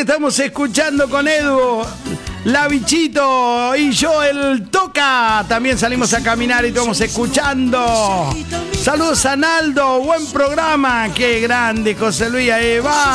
estamos escuchando con Edu, la Bichito y yo, el Toca. También salimos a caminar y estamos escuchando. Saludos a Naldo, buen programa. Qué grande, José Luis. Ahí va.